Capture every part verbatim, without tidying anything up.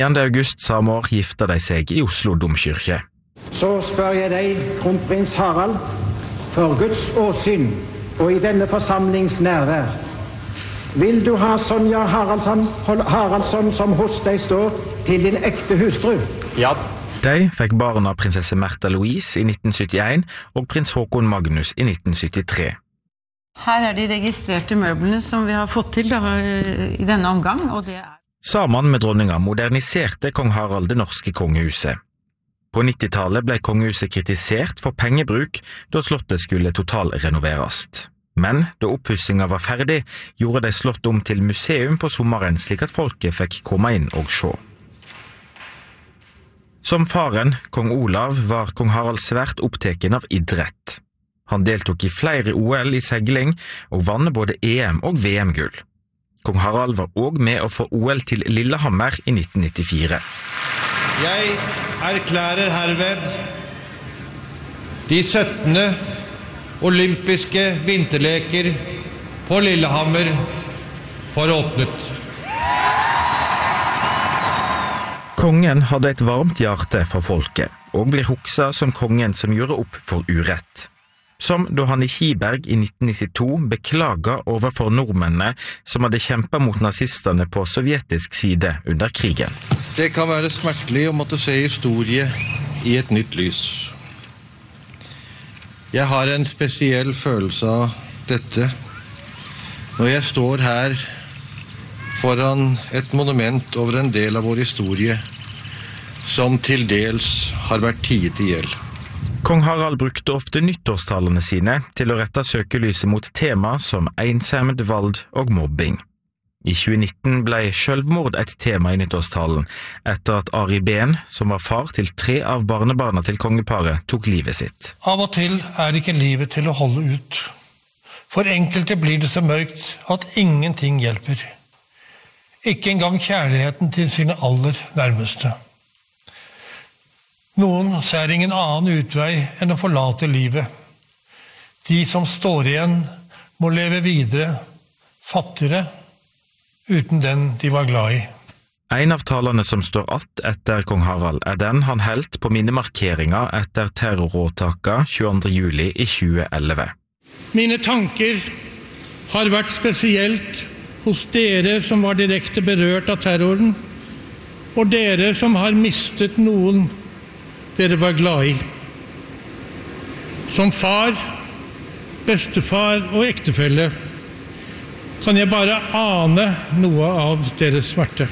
niende august samme år gifter de seg i Oslo domkirke. Så spør jeg deg, kronprins Harald, for Guds åsyn og i denne forsamlings nærvær. Vil du ha Sonja Haraldsson, Haraldsson som hos deg står til din ekte hustru? Ja. De fikk barna prinsesse Märtha Louise i nitten syttien og prins Håkon Magnus i nitten syttitre. Her er de registrerte møblene som vi har fått til da, i denne omgang, og det er... Sammen med dronninga moderniserte kong Harald det norske kongehuset. På nittitallet ble kongehuset kritisert for pengebruk da slottet skulle totalrenoveres. Men da oppussinga var ferdig, gjorde de slott om til museum på sommeren slik at folket fikk komme inn og se. Som faren, kong Olav, var kong Harald svært oppteken av idrett. Han deltok i flere O L i segling og vann både E M og V M-gull. Kong Harald var også med å få O L til Lillehammer i nitten nittifire. Jeg erklærer herved de syttende olympiske vinterleker på Lillehammer for åpnet. Kongen hadde et varmt hjerte for folket, og blir huksa som kongen som gjorde opp for urett. Som da han i Kiberg i nitten nittito beklaga overfor nordmennene som hadde kjempet mot nazistene på sovjetisk side under krigen. Det kan være smertelig å måtte se historie i et nytt lys. Jeg har en spesiell følelse av dette når jeg står her foran et monument over en del av vår historie som til dels har vært tiet i hjel. Kong Harald brukte ofte nyttårstalene sine til å rette søkelyset mot tema som ensemd, vold og mobbing. I tjue nitten ble selvmord et tema i nyttårstalen etter at Ari Behn, som var far til tre av barnebarna til kongeparet, tok livet sitt. Av og til er ikke livet til å holde ut. For enkelte blir det så mørkt at ingenting hjelper. Ikke engang kjærligheten til sine aller nærmeste. Noen ser ingen annen utvei enn å forlate livet. De som står igjen må leve videre, fattigere, uten den de var glad i. En av talene som står att etter kong Harald er den han helt på minnemarkeringa etter terroråtaka tjueandre juli i tjue elleve. Mine tanker har vært spesielt hos dere som var direkte berørt av terroren, og dere som har mistet noen dere var glad i. Som far, bestefar og ektefelle kan jeg bare ane noe av deres smerte.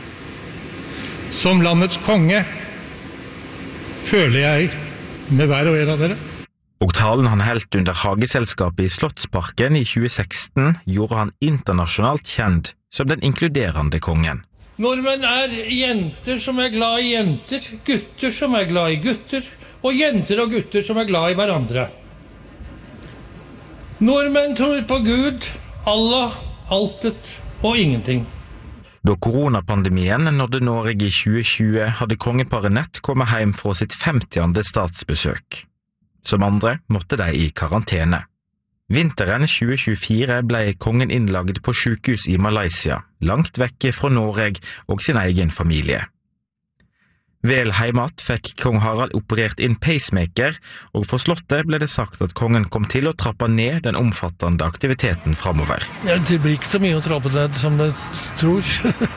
Som landets konge føler jeg med hver og en av dere. Og talen han helt under Hageselskapet i Slottsparken i tjue seksten gjorde han internasjonalt kjent som den inkluderende kongen. Nordmenn er jenter som er glad i jenter, gutter som er glad i gutter, og jenter og gutter som er glad i hverandre. Nordmenn tror på Gud, Allah, altet og ingenting. Da koronapandemien nådde Norge i tjue tjue, hadde kongeparet nett kommet hjem fra sitt femtiende statsbesøk. Som andre måtte de i karantene. Vinteren tjue tjuefire ble kongen innlagt på sykehus i Malaysia, langt vekke fra Norge og sin egen familie. Vel heimat fikk kong Harald operert inn pacemaker, og for slottet ble det sagt at kongen kom til å trappe ned den omfattende aktiviteten fremover. Ja, det blir ikke så mye å trappe ned som du tror.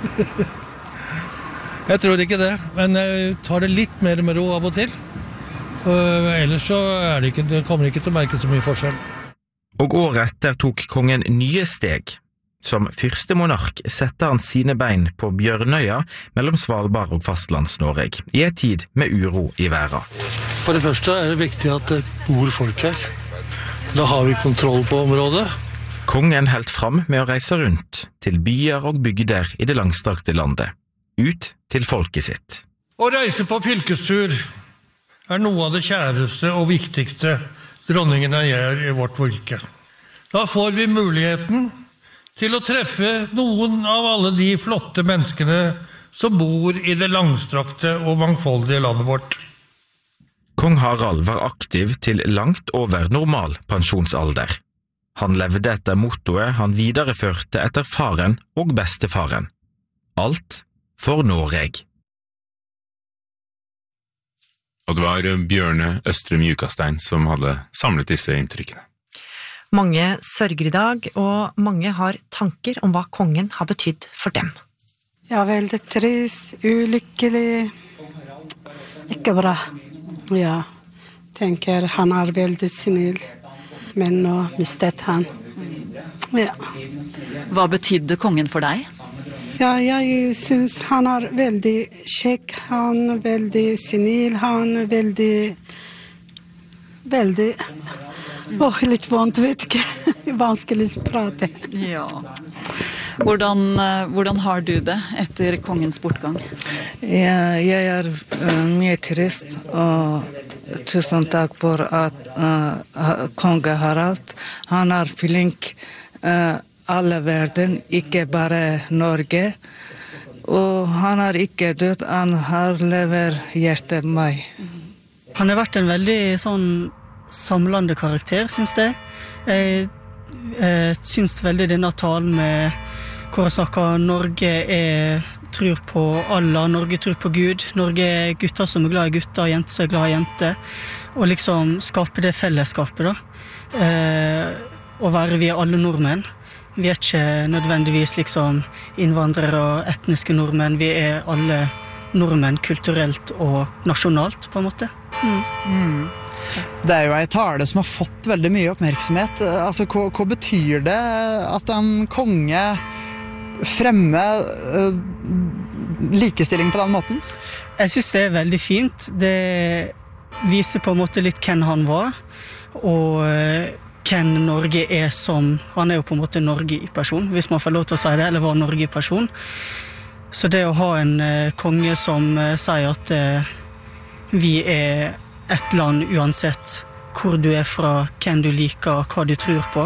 Jeg tror ikke det, men jeg tar det litt mer med ro av og til. Uh, ellers så er det ikke, det kommer ikke til å merke så mye forskjell. Og året etter tok kongen nye steg. Som første monark sette han sine bein på Bjørnøya mellom Svalbard og fastlands-Norge, i en tid med uro i verden. For det første er det viktig at det bor folk her. Da har vi kontroll på området. Kongen helt fram med å reise rundt til byer og bygder i det langstrakte landet, ut til folket sitt. Å reise på fylkestur er noe av det kjæreste og viktigste dronningene gjør i vårt virke. Da får vi muligheten til å treffe noen av alle de flotte menneskene som bor i det langstrakte og mangfoldige landet vårt. Kong Harald var aktiv til langt over normal pensjonsalder. Han levde etter mottoet han videreførte etter faren og bestefaren. Alt for Norge. Og det var Bjørne Østrem Jukastein som hadde samlet disse inntrykkene. Mange sørger i dag, og mange har tanker om hva kongen har betydd for dem. Ja, veldig trist, ulykkelig, ikke bra. Ja, tenker han er veldig snill, men nå mistet han. Ja. Hva betydde kongen for deg? Ja, jeg synes han er veldig kjekk, han er veldig snill, han er veldig, veldig, åh, litt vondt, vet ikke, vanskelig å prate. Ja. Hvordan, hvordan har du det etter kongens bortgang? Ja, jeg er uh, mye trist, og tusen takk for at uh, konge Harald, han er flink, uh, alle verden, ikke bare Norge. Og han har ikke død, han har lever hjertet meg. Han har vært en veldig sånn samlende karakter, synes jeg. Jeg, jeg synes veldig denne talen med hvor jeg snakker Norge er, tror på Allah, Norge tror på Gud. Norge er gutter som er glad i gutter, jenter som er glad i jenter. Og liksom skape det fellesskapet da. Eh, og være vi alle nordmenn. Vi er ikke nødvendigvis liksom innvandrere og etniske nordmenn, vi er alle nordmenn kulturelt og nasjonalt på en måte. Mm. Mm. Det er jo en tale som har fått veldig mye oppmerksomhet. Altså, hva, hva betyr det at en konge fremmer uh, likestilling på den måten? Jeg synes det er veldig fint. Det viser på en måte litt hvem han var, og hvem Norge er som, han er jo på en måte Norge i person, hvis man får lov til å si det, eller var Norge i person. Så det å ha en eh, konge som eh, sier at eh, vi er et land uansett hvor du er fra, hvem du liker, hva du tror på,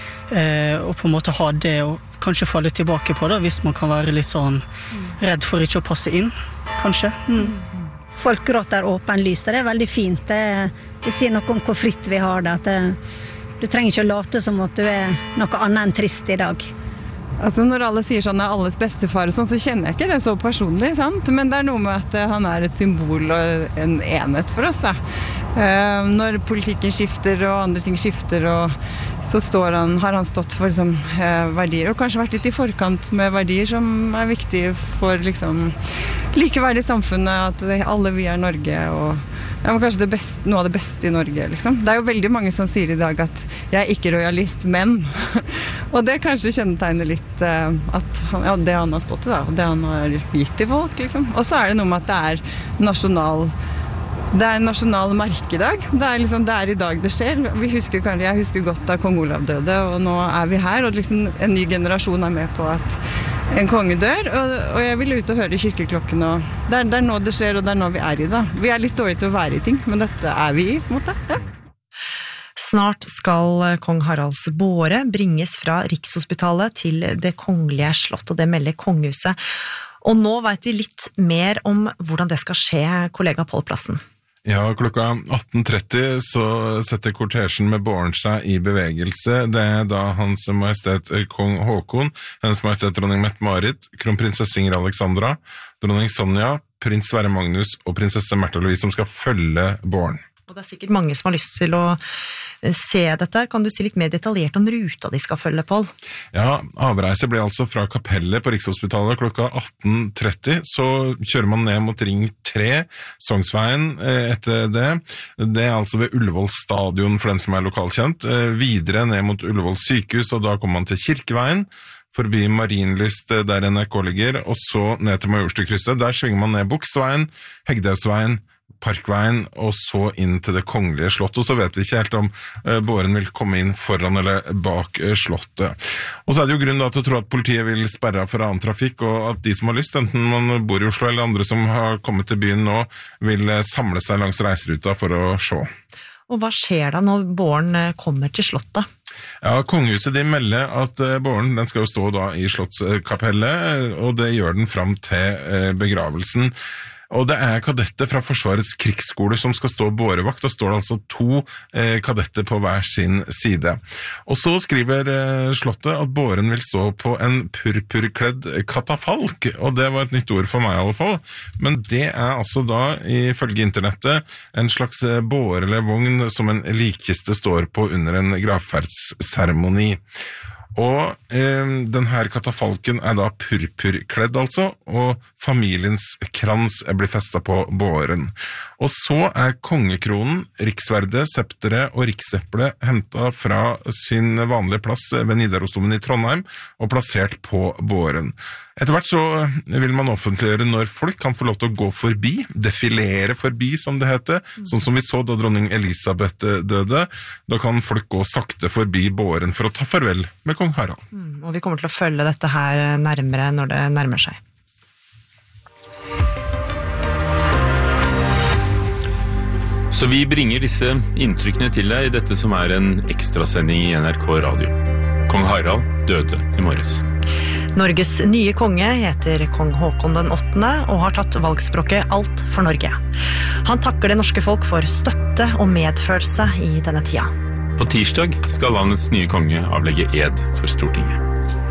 eh, og på en måte ha det og kanskje falle tilbake på det, hvis man kan være litt sånn redd for ikke å passe inn, kanskje. Mm. Folk gråter åpenlyst, og det er veldig fint. Det, det sier noe om hvor fritt vi har det, at det, du trenger ikke å late som at du er noe annet enn trist i dag. Altså når alle sier sånn er alles bestefar og sånn, så kjenner jeg ikke det så personlig, sant? Men det er noe med at han er et symbol og en enhet for oss da. Uh, når politikken skifter og andre ting skifter, og så står han, har han stått for liksom, uh, verdier, og kanskje vært litt i forkant med verdier som er viktige for liksom, likeverdig samfunnet, at alle vi er Norge, og ja, men kanskje det beste, noe av det beste i Norge, liksom. Det er jo veldig mange som sier i dag at jeg er ikke royalist, men og det kanskje kjennetegner litt uh, at han, ja, det han har stått i da, og det han har gitt til folk, liksom. Og så er det noe med at det er nasjonal det er en nasjonal merkedag. Det er, liksom, det er i dag det skjer. Vi husker, jeg husker godt da kong Olav døde, og nå er vi her, og liksom en ny generasjon er med på at en konge dør, og, og jeg vil ut og høre kirkeklokken, og det er, det er nå det skjer, og det er nå vi er i da. Vi er litt dårlige til å være i ting, men dette er vi i, på en måte. Ja. Snart skal kong Haralds båre bringes fra Rikshospitalet til det kongelige slott, og det melder kongehuset. Og nå vet vi litt mer om hvordan det skal skje, kollega Pål Plassen. Ja, klokka atten tretti så setter kortesjen med båren seg i bevegelse. Det er da Hans Majestet Kong Håkon, Hennes Majestet Dronning Mette-Marit, kronprinsesse Ingrid Alexandra, Dronning Sonja, prins Sverre Magnus og prinsesse Märtha Louise som skal følge båren. Og det er sikkert mange som har lyst til å se dette. Kan du si litt mer detaljert om ruta de skal følge, Pål? Ja, avreise ble altså fra kapellet på Rikshospitalet klokka atten tretti. Så kjører man ned mot ring tre, Sognsveien etter det. Det er altså ved Ullevål stadion for den som er lokalkjent. Videre ned mot Ullevål sykehus, og da kommer man til Kirkeveien, forbi Marienlyst der N R K ligger, og så ned til Majorstukrysset. Der svinger man ned Buksveien, Hegdehaugsveien, Parkveien, og så inn til det kongelige slottet, og så vet vi ikke helt om uh, båren vil komme inn foran eller bak uh, slottet. Og så er det jo grunn da til å tro at politiet vil sperre for annen trafikk, og at de som har lyst, enten man bor i Oslo eller andre som har kommet til byen nå, vil uh, samle seg langs reiseruta for å se. Og hva skjer da når båren kommer til slottet? Ja, kongehuset de melder at uh, båren den skal jo stå da i slottskapellet, og det gjør den fram til uh, begravelsen. Og det er kadetter fra Forsvarets krigsskole som skal stå bårevakt, og står det altså to eh, kadetter på hver sin side. Og så skriver eh, Slottet at båren vil stå på en purpurkledd katafalk, og det var et nytt ord for meg i alle fall. Men det er altså da, ifølge internettet, en slags båre eller vogn som en likkiste står på under en gravferdsseremoni. Og eh, denne katafalken er da purpurkledd altså, og familiens krans blir festet på båren. Og så er kongekronen, riksverdet, septeret og rikseplet hentet fra sin vanlige plass ved Nidarosdomen i Trondheim og plassert på båren. Etter hvert så vil man offentliggjøre når folk kan få lov til å gå forbi, defilere forbi som det heter, sånn som vi så da dronning Elisabeth døde. Da kan folk gå sakte forbi båren for å ta farvel med kong Harald. Mm, og vi kommer til å følge dette her nærmere når det nærmer seg. Så vi bringer disse inntrykkene til deg i dette som er en ekstrasending i N R K Radio. Kong Harald døde i morges. Norges nye konge heter kong Håkon den åttende og har tatt valgspråket Alt for Norge. Han takker det norske folk for støtte og medfølelse i denne tida. På tirsdag skal landets nye konge avlegge ed for Stortinget.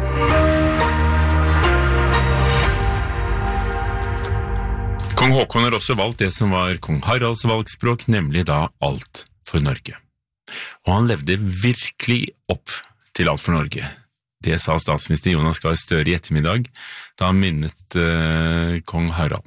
Kong Håkon har også valgt det som var kong Haralds valgspråk, nemlig da Alt for Norge. Og han levde virkelig opp til Alt for Norge. Det sa statsminister Jonas Gahr Støre i ettermiddag, da han minnet uh, kong Harald.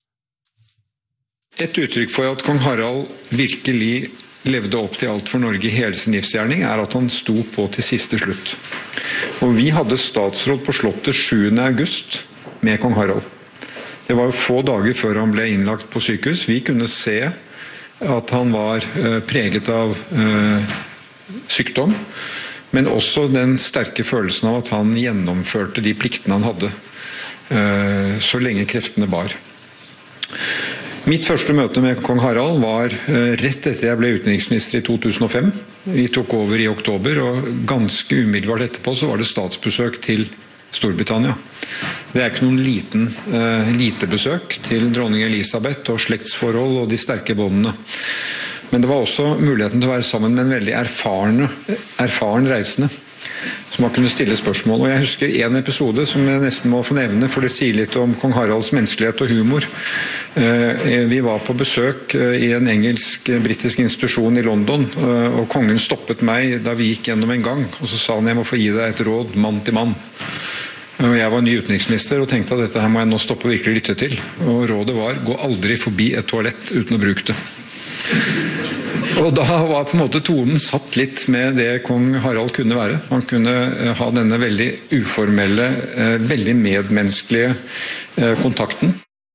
Et uttrykk for at kong Harald virkelig levde opp til Alt for Norge i hele sin livsgjerning, er at han sto på til siste slutt. Og vi hadde statsråd på Slottet sjuende august med kong Harald. Det var jo få dager før han ble innlagt på sykehus. Vi kunne se at han var uh, preget av uh, sykdom, men også den sterke følelsen av at han gjennomførte de pliktene han hadde, uh, så lenge kreftene bar. Mitt første møte med kong Harald var uh, rett etter jeg ble utenriksminister i to tusen og fem. Vi tok over i oktober, og ganske umiddelbart etterpå så var det statsbesøk til Storbritannia. Det er ikke noen liten, uh, lite besøk til dronning Elisabeth og slektsforhold og de sterke båndene. Men det var også muligheten til å være sammen med en veldig erfarne, erfaren reisende, som man kunne stille spørsmål. Og jeg husker en episode som jeg nesten må få nevne, for det sier litt om kong Haralds menneskelighet og humor. Vi var på besøk i en engelsk-britisk institusjon i London, og kongen stoppet meg da vi gikk gjennom en gang, og så sa han jeg må få gi deg et råd, mann til mann. Og jeg var ny utenriksminister og tenkte at dette her må jeg nå stoppe og virkelig lytte til. Og rådet var, gå aldri forbi et toalett uten å bruke det. Og da var på en måte tonen satt litt med det kong Harald kunne være. Han kunne ha denne veldig uformelle, veldig medmenneskelige kontakten.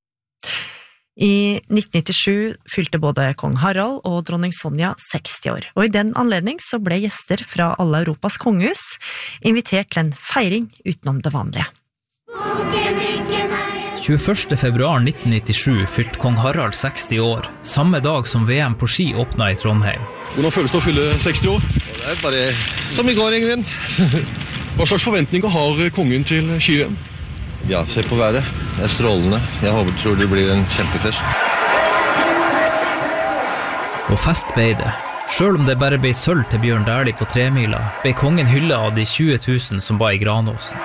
I nitten nittisju fylte både kong Harald og dronning Sonja seksti år, og i den anledning så ble gjester fra alle Europas kongehus invitert til en feiring utenom det vanlige. tjueførste februar nitten nittisju fylte kong Harald seksti år, samme dag som V M på ski åpnet i Trondheim. Hvordan føles det å fylle seksti år? Det er bare som i går, egentlig. Hva slags forventninger har kongen til ski-V M? Ja, se på været. Det er strålende. Jeg håper, tror det blir en kjempefest. Og fest ble det. Selv om det bare ble sølv til Bjørn Dæhlie på tremila, ble kongen hyllet av de tjue tusen som var i Granåsen.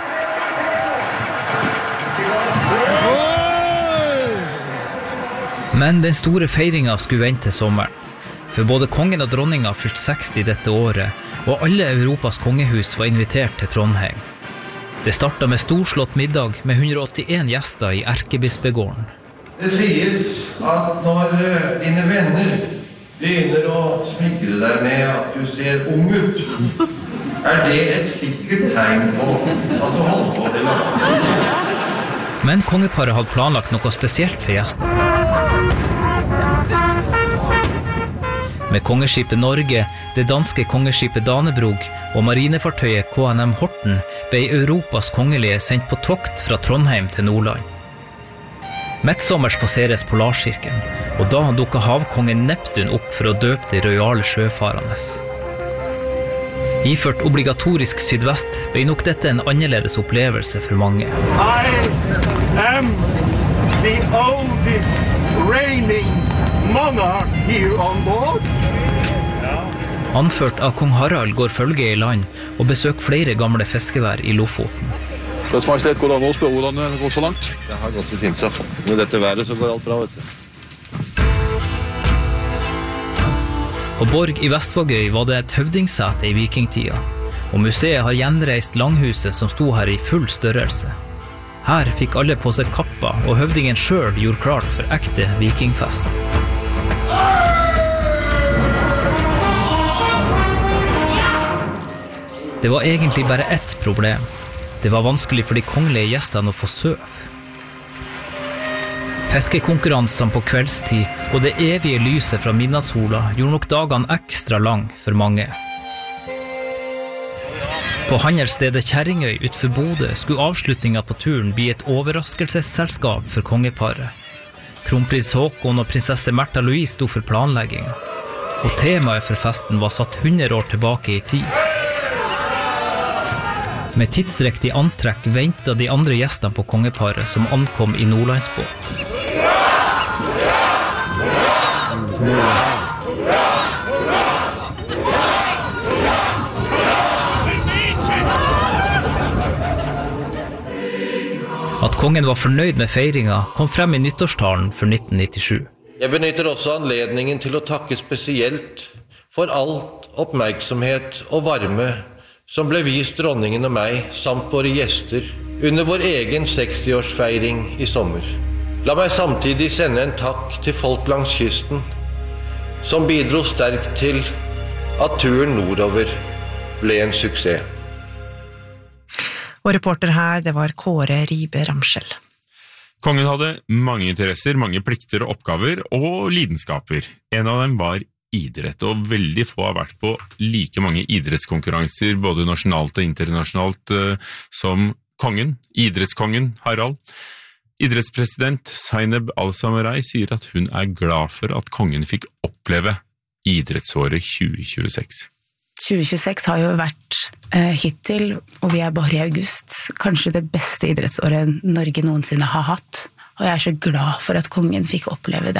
Men den store feiringen skulle vente til sommeren. For både kongen og dronninga fylte seksti dette året, og alle Europas kongehus var invitert til Trondheim. Det startet med storslått middag med hundre og åttien gjester i Erkebispegården. Det sies at når dine venner begynner å smigre deg med at du ser ung ut, er det et sikkert tegn på at du holder på det langt. Men kongeparet hadde planlagt noe spesielt for gjestene. Med kongeskipet Norge, det danske kongeskipet Danebrog og marinefartøyet K N M Horten ble Europas kongelige sendt på tokt fra Trondheim til Nordland. Midtsommers passeres Polarsirkelen, og da dukket havkongen Neptun opp for å døpe de rojale sjøfarende. Iført obligatorisk sydvest ble nok dette en annerledes opplevelse for mange. I am the oldest reigning monarch here on board. Anført av kong Harald går følge i land og besøker flere gamle fiskevær i Lofoten. Deres Majestet, går det an å spørre hvordan det går så langt? Det har gått litt fint, så. Med dette været så går alt bra, vet du. På Borg i Vestvågøy var det et høvdingsete i vikingtida, og museet har gjenreist langhuset som sto her i full størrelse. Her fikk alle på seg kappa, og høvdingen selv gjorde klart for ekte vikingfest. Det var egentlig bare ett problem. Det var vanskelig for de kongelige gjestene å få søv. Fiskekonkurransene på kveldstid og det evige lyset fra midnattssola gjorde nok dagene ekstra lang for mange. På handelsstedet Kjerringøy utenfor Bodø skulle avslutningen på turen bli et overraskelsesselskap for kongeparet. Kronprins Håkon og prinsesse Märtha Louise sto for planleggingen, og temaet for festen var satt hundre år tilbake i tid. Med tidsriktig antrekk ventet de andre gjestene på kongeparet som ankom i Nordlandsbåt. At kongen var fornøyd med feiringen kom frem i nyttårstalen for nitten nittisju. Jeg benytter også anledningen til å takke spesielt for alt oppmerksomhet og varme som ble vist dronningen og meg, samt våre gjester, under vår egen sekstiårsfeiring i sommer. La meg samtidig sende en takk til folk langs kysten, som bidro sterkt til at turen nordover ble en suksess. Og reporter her, det var Kåre Ribe Ramskjell. Kongen hadde mange interesser, mange plikter og oppgaver, og lidenskaper. En av dem var idrett, og veldig få har vært på like mange idrettskonkurranser, både nasjonalt og internasjonalt, som kongen, idrettskongen Harald. Idrettspresident Zainab Al-Samarei sier at hun er glad for at kongen fikk oppleve idrettsåret tjue tjueseks. tjue tjueseks har jo vært eh, hittil, og vi er bare i august, kanskje det beste idrettsåret Norge noensinne har hatt, og jeg er så glad for at kongen fikk oppleve det.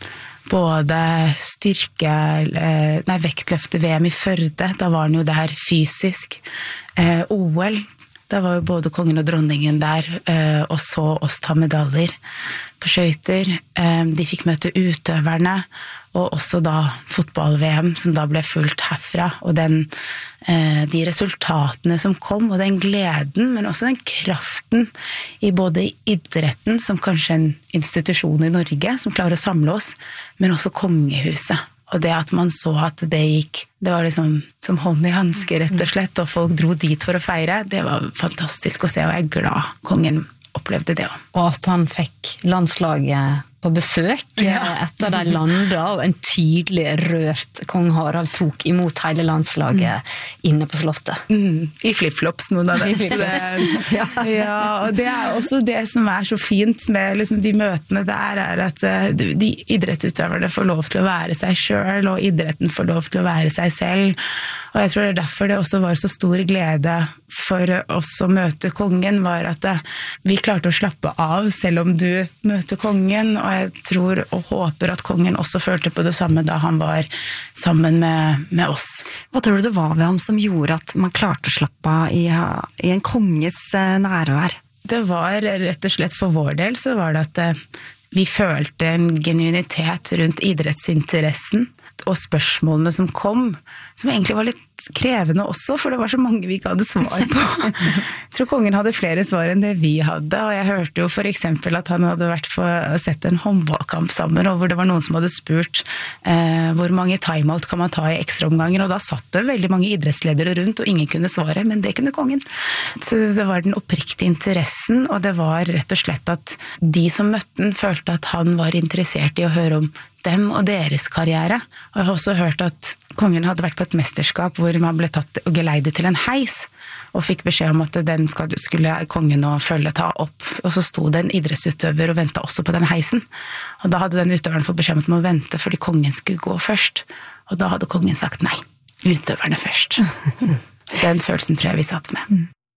Både styrke, nei, vektløfte-V M i Førde, da var han jo der fysisk. Eh, O L, da var jo både kongen og dronningen der, eh, og så oss ta medaljer på skøyter. Eh, de fikk møte utøverne, og også da fotball-V M, som da ble fulgt herfra. Og den, eh, de resultatene som kom, og den gleden, men også den kraften i både idretten, som kanskje en institusjon i Norge, som klarer å samle oss, men også kongehuset. Og det at man så at det gikk, det var liksom som hånd i handske rett og slett, og folk dro dit for å feire, det var fantastisk å se, og jeg er glad kongen opplevde det også. Og at han fikk landslaget på besøk ja. Etter de landet, og en tydelig rørt kong Harald tok imot hele landslaget mm. inne på slottet. Mm. I flip-flops, noen av det. ja. ja, og det er også det som er så fint med liksom, de møtene der, er at de idrettsutøverne får lov til å være seg selv, og idretten får lov til å være seg selv. Og jeg tror det er derfor det også var så stor glede for oss å møte kongen, var at vi klarte å slappe av selv om du møter kongen, og jeg tror og håper at kongen også følte på det samme da han var sammen med, med oss. Hva tror du det var ved ham som gjorde at man klarte å slappe av i, i en konges nærvær? Det var rett og slett for vår del så var det at vi følte en genuinitet rundt idrettsinteressen og spørsmålene som kom, som egentlig var litt krevende også, for det var så mange vi ikke hadde svar på. Jeg tror kongen hadde flere svar enn det vi hadde, og jeg hørte jo for eksempel at han hadde vært for å sette en håndballkamp sammen, og hvor det var noen som hadde spurt eh, hvor mange timeout kan man ta i ekstraomganger, og da satt det veldig mange idrettsledere rundt, og ingen kunne svare, men det kunne kongen. Så det var den oppriktige interessen, og det var rett og slett at de som møtte den følte at han var interessert i å høre om dem og deres karriere. Og jeg har også hørt at kongen hadde vært på et mesterskap hvor man ble tatt og geleidet til en heis, og fikk beskjed om at den skulle kongen og følge ta opp. Og så sto det en idrettsutøver og ventet også på den heisen. Og da hadde den utøveren fått beskjed om at man måtte vente fordi kongen skulle gå først. Og da hadde kongen sagt nei, utøverne først. Den følelsen tror jeg vi satt med.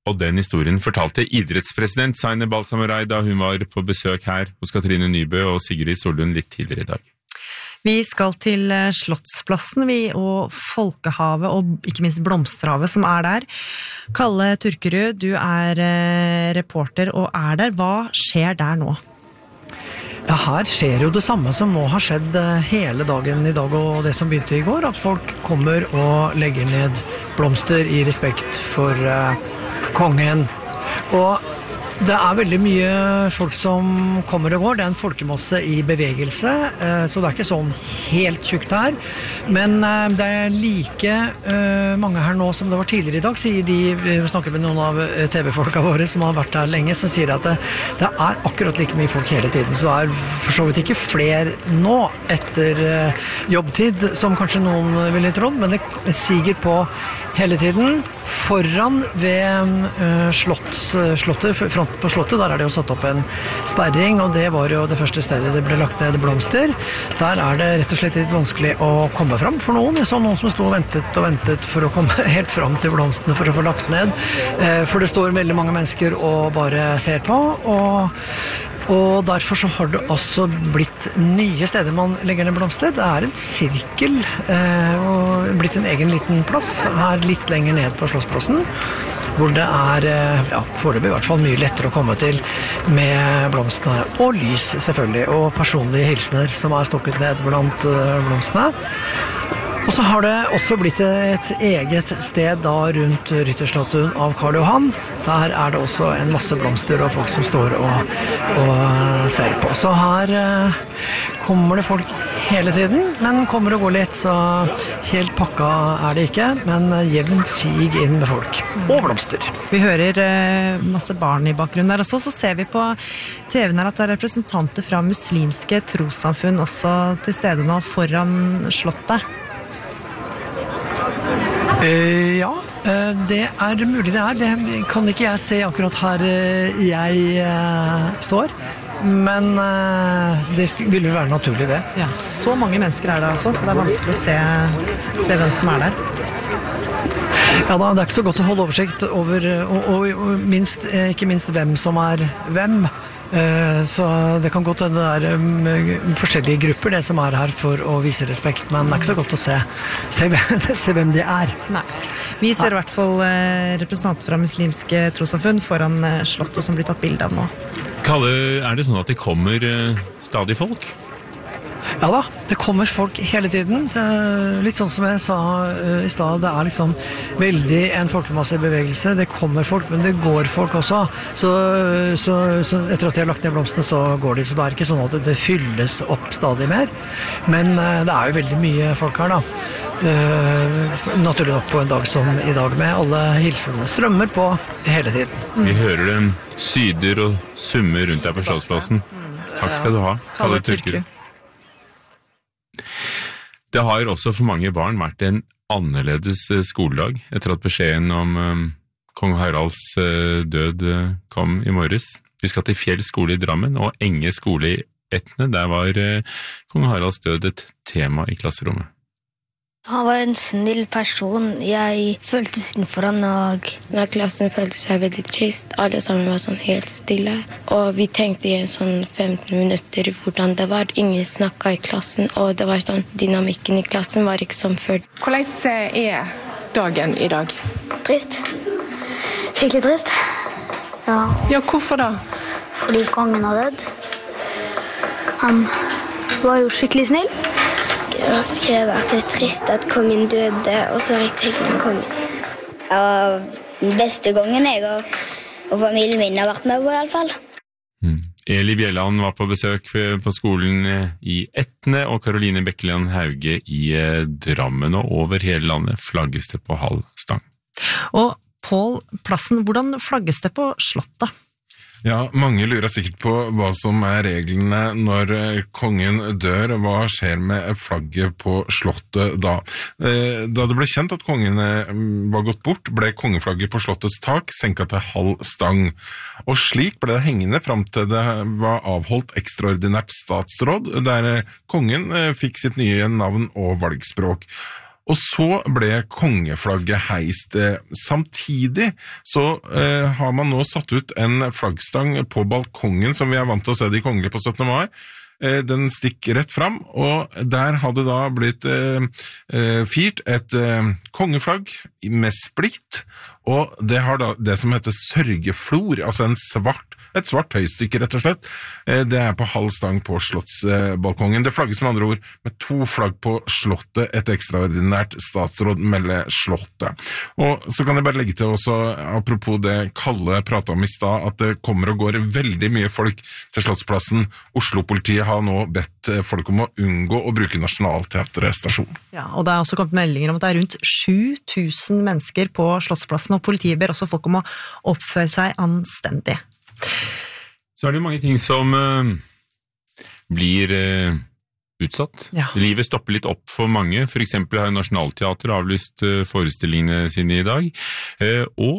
Og den historien fortalte idrettspresident Zainab Al-Samarai da hun var på besøk her hos Katrine Nybø og Sigrid Sollund litt tidligere i dag. Vi skal til Slottsplassen vi, og Folkehavet og ikke minst Blomsterhavet som er der. Kalle Turkerud, du er reporter og er der. Hva skjer der nå? Ja, her skjer jo det samme som nå har skjedd hele dagen i dag og det som begynte i går, at folk kommer og legger ned blomster i respekt for uh, kongen. Og det er veldig mye folk som kommer og går, det er en folkemasse i bevegelse, uh, så det er ikke sånn helt tjukt her. Men uh, det er like uh, mange her nå som det var tidligere i dag, sier de, vi snakker med noen av T V-folka våre som har vært her lenge, som sier at det, det er akkurat like mye folk hele tiden, så det er for så vidt ikke flere nå etter uh, jobbtid, som kanskje noen ville trodd, men det siger på hele tiden. Foran ved uh, slotts, slottet, front på slottet, der er det jo satt opp en sperring, og det var jo det første stedet det ble lagt ned blomster. Der er det rett og slett litt vanskelig å komme fram for noen. Jeg så noen som stod og ventet og ventet for å komme helt fram til blomstene for å få lagt ned. Uh, for det står veldig mange mennesker og bare ser på, og Og derfor så har det også blitt nye steder man legger ned blomster. Det er en sirkel eh, og blitt en egen liten plass her litt lenger ned på Slottsplassen, hvor det er eh, ja, foreløpig i hvert fall mye lettere å komme til med blomstene. Og lys selvfølgelig, og personlige hilsener som er stokket ned blant eh, blomstene. Og så har det også blitt et eget sted da rundt rytterstatuen av Karl Johan. Der er det også en masse blomster og folk som står og, og ser på. Så her eh, kommer det folk hele tiden, men kommer og går litt, så helt pakka er det ikke, men jevnt sig inn med folk og blomster. Vi hører eh, masse barn i bakgrunnen der, og så, så ser vi på T V-en her at det er representanter fra muslimske trossamfunn også til stede nå foran slottet. Uh, ja, uh, det er mulig det er. Det kan ikke jeg se akkurat her uh, jeg uh, står. Men uh, det ville være naturlig det. Ja, så mange mennesker er det altså, så det er vanskelig å se, se hvem som er der. Ja da, det er ikke så godt å holde oversikt over, og, og, og minst, ikke minst hvem som er hvem. Så det kan godt hende det er forskjellige grupper det som er her for å vise respekt, men det er ikke så godt å se, se, se hvem de er. Nei, vi ser i hvert fall representanter fra muslimske trossamfunn foran slottet som blir tatt bilde av nå. Kalle, er det sånn at det kommer stadig folk? Ja da, det kommer folk hele tiden. Litt sånn som jeg sa i sted, det er liksom veldig en folkemasse bevegelse. Det kommer folk, men det går folk også. Så, så, så etter at de har lagt ned blomstene, så går de. Så det er ikke sånn at det fylles opp stadig mer. Men det er jo veldig mye folk her da. Uh, naturlig nok på en dag som i dag, med alle hilsene strømmer på hele tiden. Vi hører dem syder og summer rundt deg på Slottsplassen. Takk skal du ha, Kalle Turkerud. Det har også for mange barn vært en annerledes skoledag etter at beskjeden om um, kong Haralds uh, død uh, kom i morges. Vi skal til Fjell skole i Drammen og Enge skole i Etne. Der var uh, kong Haralds død et tema i klasserommet. Han var en snill person. Jeg følte synd for han, og når klassen følte seg veldig trist, alle sammen var sånn helt stille. Og vi tenkte i en sånn femten minutter hvordan det var. Ingen snakket i klassen, og det var sånn, dynamikken i klassen var ikke som før. Hvordan er dagen i dag? Trist. Skikkelig trist. Ja. Ja, hvorfor da? Fordi kongen har dødd. Han var jo skikkelig snill. Jeg skrev at det er trist at kongen døde, og så har jeg tegnet kongen. Ja, den beste gangen jeg og, og familien min har vært med på i alle fall. Mm. Eli Bjelland var på besøk på skolen i Etne, og Karoline Bekkeland Hauge i Drammen, og over hele landet flagges det på halv stang. Og Pål Plassen, hvordan flagges det på slottet? Ja, mange lurer sikkert på hva som er reglene når kongen dør. Hva skjer med flagget på slottet da? Da det ble kjent at kongen var gått bort, ble kongeflagget på slottets tak senket til halv stang. Og slik ble det hengende frem til det var avholdt ekstraordinært statsråd, der kongen fikk sitt nye navn og valgspråk. Og så ble kongeflagget heist. Samtidig så eh, har man nå satt ut en flaggstang på balkongen, som vi er vant til å se de kongelige på syttende mai. Eh, den stikker rett fram, og der hadde da blitt eh, eh, firt et eh, kongeflagg med splitt, og det har da det som heter sørgeflor, altså en svart et svart tøystykke, rett og slett. Det er på halv stang på slottsbalkongen. Det flagges med andre ord med to flagg på slottet, et ekstraordinært statsråd melder slottet. Og så kan jeg bare legge til også, apropos det Kalle pratet om i stad, at det kommer og går veldig mye folk til Slottsplassen. Oslo-politiet har nå bedt folk om å unngå å bruke Nationaltheatret stasjon. Ja, og det er også kommet meldinger om at det er rundt sju tusen mennesker på Slottsplassen, og politiet ber også folk om å oppføre seg anstendig. Så er det jo mange ting som uh, blir uh, utsatt. Ja. Livet stopper litt opp for mange. For eksempel har Nationaltheatret avlyst uh, forestillingene sine i dag. Uh, og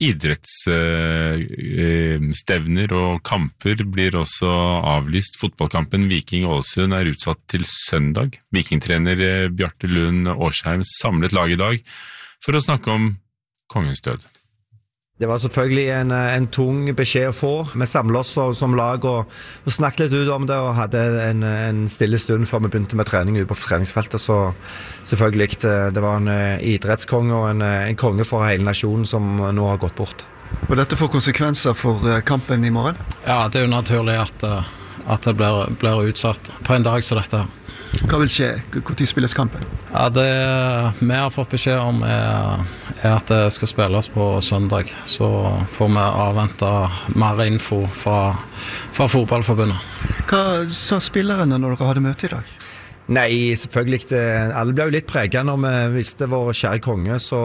idrettsstevner uh, uh, og kamper blir også avlyst. Fotballkampen Viking-Ålesund er utsatt til søndag. Vikingtrener uh, Bjarte Lund Årsheim samlet lag i dag for å snakke om kongens død. Det var selvfølgelig en, en tung beskjed å få. Vi samlet oss som lag og, og snakket litt ut om det, og hadde en, en stille stund før vi begynte med trening ute på treningsfeltet. Så selvfølgelig, det, det var en idrettskonge og en, en konge for hele nasjonen som nå har gått bort. Og dette får konsekvenser for kampen i morgen? Ja, det er jo naturlig at, at det blir, blir utsatt på en dag som dette. Hva vil skje? Hvor tid spilles kampen? Ja, det vi har fått beskjed om er, er at det skal spilles på søndag. Så får vi avvente mer info fra, fra fotballforbundet. Hva sa spillerne når dere hadde møte i dag? Nei, selvfølgelig. Det, alle ble jo litt preget når vi visste vår kjære konge, så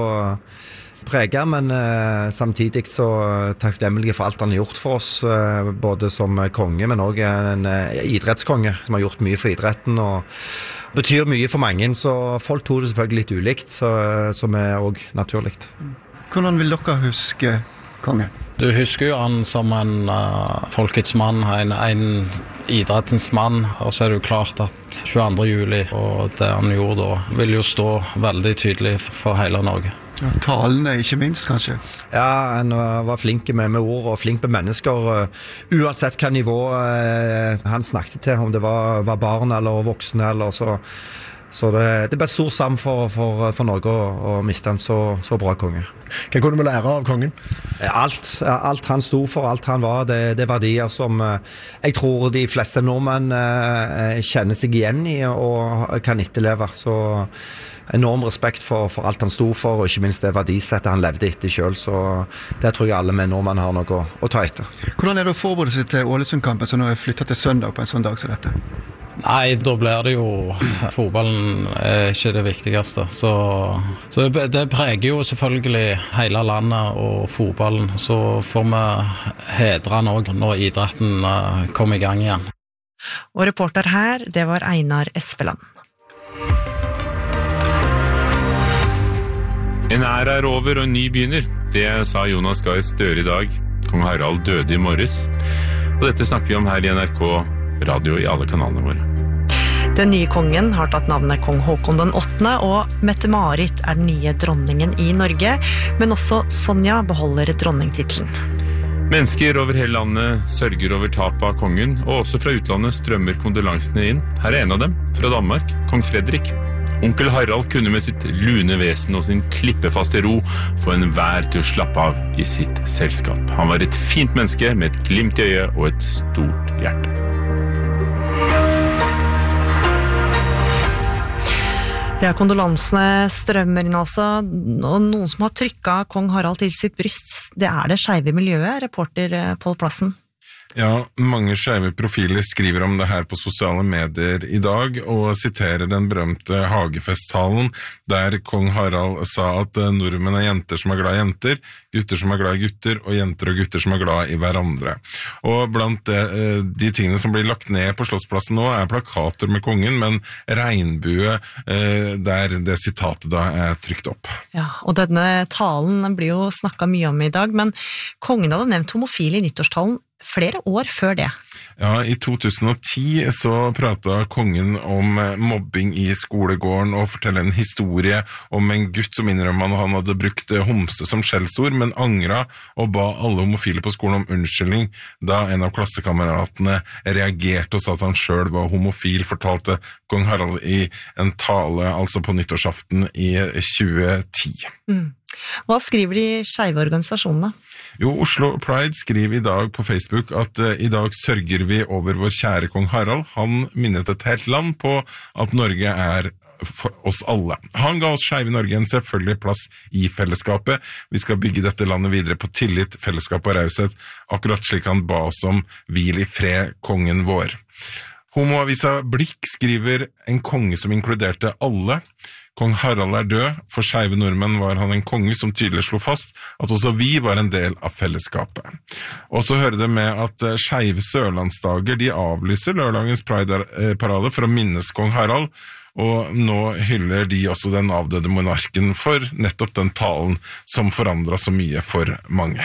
preget, men eh, samtidig så takknemlige for alt han har gjort for oss, eh, både som konge, men også en eh, idrettskonge som har gjort mye for idretten og betyr mye for mange, så folk tog det selvfølgelig litt ulikt, så, som er også naturlig. Hvordan vil dere huske kongen? Du husker jo han som en uh, folkets mann, en, en idrettens mann, og så er det jo klart at tjueandre juli og det han gjorde da, vil jo stå veldig tydelig for hele Norge. Ja, talene ikke minst, kanskje? Ja, han var flink med, med ord og flink med mennesker, uh, uansett hva nivå uh, han snakket til, om det var, var barn eller voksne, eller så, så det, det ble stor sam for, for, for Norge å, å miste en så, så bra konge. Hva kunne vi lære av kongen? Alt, alt han stod for, alt han var, det, det er verdier som uh, jeg tror de fleste nordmenn uh, kjenner seg igjen i og kan etterleve, så enorm respekt for, for alt han stod for, og ikke minst det verdisettet han levde etter selv, så det tror jeg alle med nordmenn har noe å, å ta etter. Hvordan er det å forberede seg til Ålesund-kampen som nå er flyttet til søndag på en sånn dag som dette? Nei, da blir det jo fotballen er ikke det viktigste, så, så det, det preger jo selvfølgelig hele landet og fotballen, så får vi hedre han også når idretten kommer i gang igjen. Og reporter her, det var Einar Espeland. En æra er over og en ny begynner. Det sa Jonas Gahr Støre i dag. Kong Harald døde i morges. Og dette snakker vi om her i N R K Radio i alle kanalene våre. Den nye kongen har tatt navnet Kong Håkon den åttende, og Mette-Marit er den nye dronningen i Norge, men også Sonja beholder dronningtitlen. Mennesker over hele landet sørger over tapet av kongen, og også fra utlandet strømmer kondolansene inn. Her er en av dem, fra Danmark, kong Fredrik. Onkel Harald kunne med sitt lune vesen og sin klippefaste ro få en vær til å slappe av i sitt selskap. Han var et fint menneske med et glimt i øyet og et stort hjerte. Ja, kondolansene strømmer inn altså, og noen som har trykket kong Harald til sitt bryst, det er det skeive miljøet, reporter Pål Plassen. Ja, mange skeive profiler skriver om det her på sosiale medier i dag, og siterer den berømte Hagefesttalen, der kong Harald sa at nordmenn er jenter som er glad i jenter, gutter som er glad i gutter, og jenter og gutter som er glad i hverandre. Og blant de, de tingene som blir lagt ned på Slottsplassen nå, er plakater med kongen, men regnbue der det sitatet da er trykt opp. Ja, og denne talen blir jo snakket mye om i dag, men kongen hadde nevnt homofile i nyttårstalen flere år før det. Ja, i to tusen og ti så pratet kongen om mobbing i skolegården og forteller en historie om en gutt som innrømmer at han hadde brukt homse som skjellsord, men angret og ba alle homofile på skolen om unnskyldning da en av klassekameratene reagerte og sa at han selv var homofil, fortalte kong Harald i en tale, altså på nyttårsaften i tjue ti. Mm. Hva skriver de skeive organisasjonene? Jo, Oslo Pride skriver i dag på Facebook at uh, i dag sørger vi over vår kjære kong Harald. Han minnet et helt land på at Norge er for oss alle. Han ga oss skeive i Norge en selvfølgelig plass i fellesskapet. Vi skal bygge dette landet videre på tillit, fellesskap og raushet, akkurat slik han ba oss om hvil i fred, kongen vår. Homoavisa Blikk skriver en konge som inkluderte alle. Kong Harald er død, for skeive nordmenn var han en konge som tydelig slo fast at også vi var en del av fellesskapet. Og så hører det med at skeive sørlandsdager de avlyser lørdagens Pride-parade for å minnes kong Harald, og nå hyller de også den avdøde monarken for nettopp den talen som forandret så mye for mange.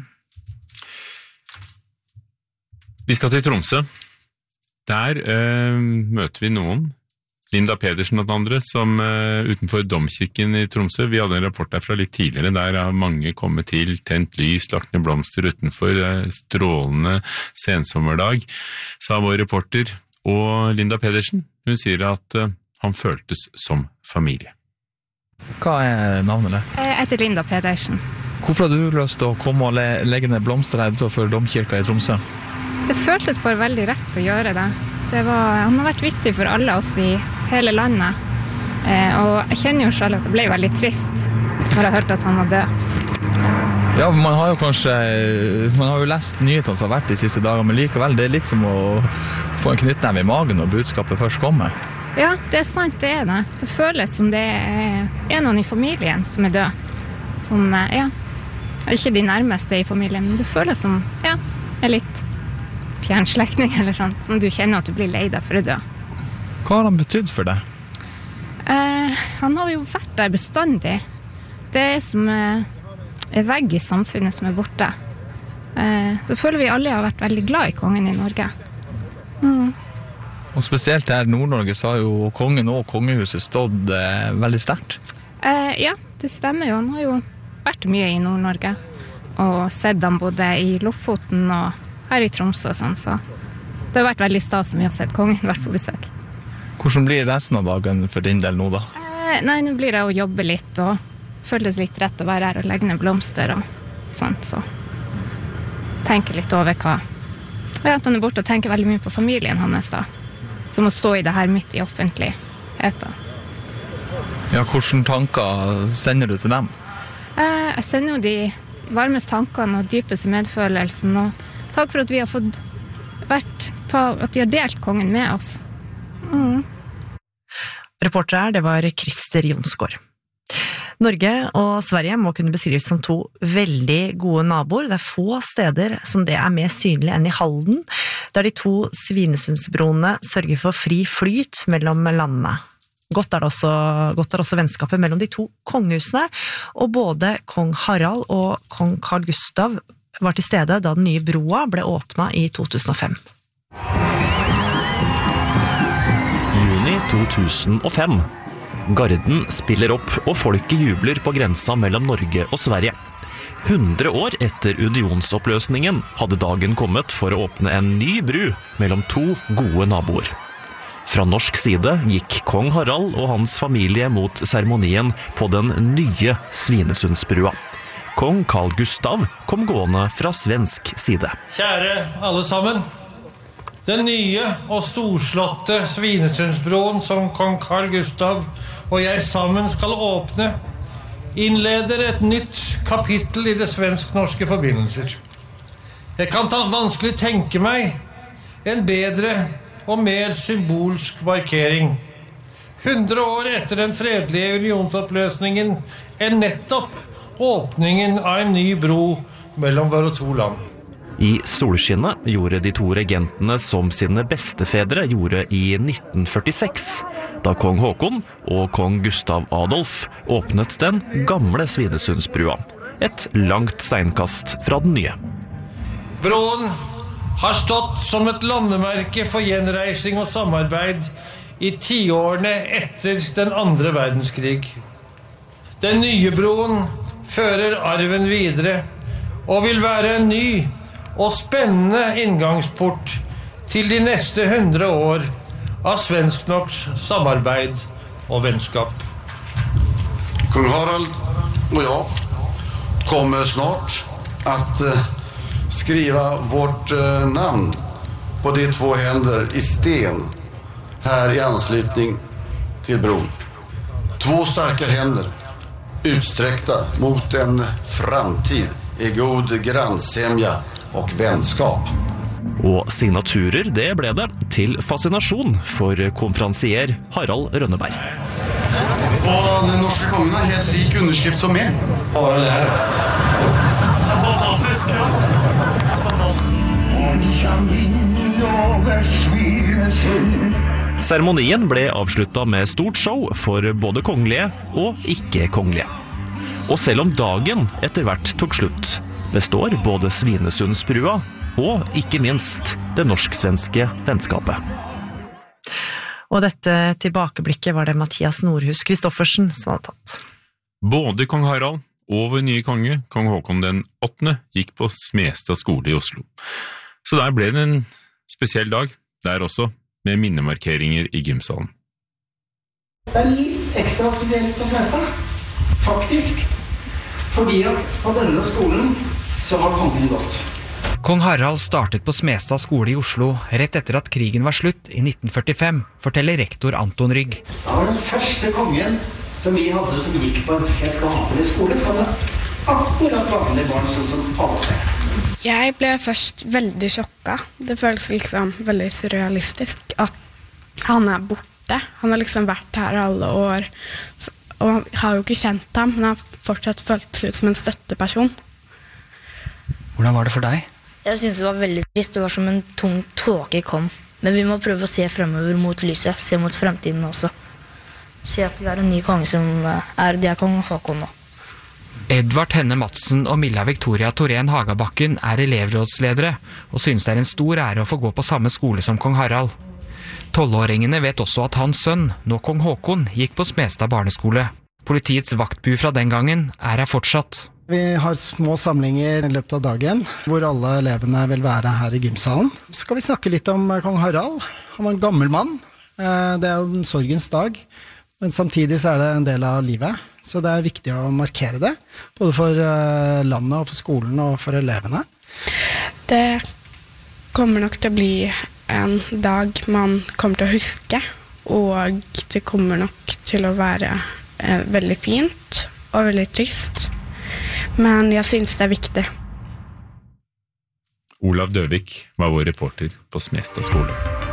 Vi skal til Tromsø. Der øh, møter vi noen. Linda Pedersen og andre, som uh, utenfor Domkirken i Tromsø. Vi hadde en rapport derfra litt tidligere, der har mange kommet til, tent lys, lagt ned blomster utenfor, uh, strålende sensommerdag, sa vår reporter. Og Linda Pedersen, hun sier at uh, han føltes som familie. Hva er navnet ditt? Jeg heter Linda Pedersen. Hvorfor har du lyst til å komme og le legge ned blomster her utenfor Domkirka i Tromsø? Det føltes bare veldig rett å gjøre det. Det var, han har vært viktig for alle oss i hele landet, eh, og jeg kjenner jo selv at det ble veldig trist når jeg hørte at han var død. Ja, man har jo kanskje, man har jo lest nyhetene som har vært de siste dagene, men likevel, det er litt som å få en knyttneve i magen når budskapet først kommer. Ja, det er sant, det er det. Det føles som det er noen i familien som er død. Som, ja, ikke de nærmeste i familien, men det føles som, ja, er litt fjernslektning eller sånn, som du kjenner at du blir lei deg for å dø. Hva har han betydd for deg? Eh, han har jo vært der bestandig. Det er som eh, en vegg i samfunnet som er borte. Eh, så føler vi alle har vært veldig glad i kongen i Norge. Mm. Og spesielt her i Nord-Norge så har jo kongen og kongehuset stått eh, veldig sterkt. Eh, ja, det stemmer jo. Han har jo vært mye i Nord-Norge, og sett han både i Lofoten og her i Tromsø og sånn, så det har vært veldig stas som vi har sett kongen vært på besøk. Hvordan blir resten av dagen for din del nå da? Eh, nei, nå blir det å jobbe litt, og føles litt rett å være her og legge ned blomster og sånt, så tenke litt over hva. Ja, at han er borte og tenker veldig mye på familien hans da, som å stå i det her midt i offentligheten. Ja, hvordan tanker sender du til dem? Eh, jeg sender jo de varmeste tankene og dypeste medfølelsen, og takk for at vi har fått vært, ta, at de har delt kongen med oss. Mm. Reporter her, det var Christer Jonsgaard. Norge og Sverige må kunne beskrives som to veldig gode naboer. Det er få steder som det er mer synlig enn i Halden, der de to Svinesundsbroene sørger for fri flyt mellom landene. Godt er, det også, godt er også vennskapet mellom de to kongehusene, og både kong Harald og kong Carl Gustav var til stede da den nye broa ble åpnet i to tusen og fem. Juni to tusen og fem. Garden spiller opp, og folket jubler på grensa mellom Norge og Sverige. hundre år etter unionsoppløsningen hadde dagen kommet for å åpne en ny bru mellom to gode naboer. Fra norsk side gikk kong Harald og hans familie mot seremonien på den nye Svinesundsbrua. Kong Carl Gustav kom gående fra svensk side. Kjære alle sammen, den nye og storslåtte Svinesundsbroen som kong Carl Gustav og jeg sammen skal åpne, innleder et nytt kapittel i det svensk-norske forbindelser. Jeg kan ta vanskelig tenke meg en bedre og mer symbolsk markering. hundre år etter den fredelige unionsoppløsningen er nettopp åpningen av en ny bro mellom våre to land. I solskinnet gjorde de to regentene som sine bestefedre gjorde i nitten førtiseks, da kong Håkon og kong Gustav Adolf åpnet den gamle Svinesundsbrua, et langt steinkast fra den nye. Broen har stått som et landemerke for gjenreising og samarbeid i tiårene etter den andre verdenskrig. Den nye broen fører arven videre og vil være en ny og spennende inngangsport til de neste hundre år av svensk-norsk samarbeid og vennskap. Kung Harald och jag kommer snart att eh, skriva vårt eh, namn på de två händer i sten här i anslutning till bron. Två starka händer utsträckta mot en framtid i god grannsämja och vänskap. Og signaturer, det ble det, til fascinasjon for konferansier Harald Rønneberg. Og den norske kongen er helt lik underskrift som min. Harald er. Fantastisk, ja. Seremonien ble avsluttet med stort show for både kongelige og ikke-kongelige. Og selv om dagen etter hvert tok slutt, består både Svinesundsbrua og ikke minst det norsk-svenske vennskapet. Og dette tilbakeblikket var det Mathias Nordhus Kristoffersen som hadde tatt. Både kong Harald og vår nye konge, kong Håkon den åttende, gikk på Smestad skole i Oslo. Så der ble det en spesiell dag, der også, med minnemarkeringer i gymsalen. Det er litt ekstra spesielt på Smestad, faktisk, fordi at på denne skolen så har kongen gått. Kong Harald startet på Smestad skole i Oslo rett etter at krigen var slutt i nitten førtifem, forteller rektor Anton Rygg. Det var den første kongen som vi hadde som gikk på en helt vanlig skole, som var akkurat vanlig barn, sånn som alle. Jeg ble først veldig sjokka. Det føles liksom veldig surrealistisk at han er borte. Han har liksom vært her alle år, og har jo ikke kjent ham, men har fortsatt følt ut som en støtteperson. Hvordan var det for deg? Jeg synes det var veldig trist. Det var som en tung tåke kom. Men vi må prøve å se fremover mot lyset, se mot fremtiden også. Se at vi har en ny konge som er, det er kong Håkon nå. Edvard Henne Madsen og Milla Victoria Torén Hagabakken er elevrådsledere, og synes det er en stor ære å få gå på samme skole som kong Harald. Tolvåringene vet også at hans sønn, nå kong Håkon, gikk på Smestad barneskole. Politiets vaktbu fra den gangen er her fortsatt. Vi har små samlinger i løpet av dagen, hvor alle elevene vil være her i gymsalen. Så skal vi snakke litt om kong Harald. Han var en gammel mann. Det er jo en sorgens dag, men samtidig så er det en del av livet. Så det er viktig å markere det, både for landet og for skolen og for elevene. Det kommer nok til å bli en dag man kommer til å huske, og det kommer nok til å være veldig fint og veldig trist. Men jeg synes det er viktig. Olav Døvik var vår reporter på Smestad skole.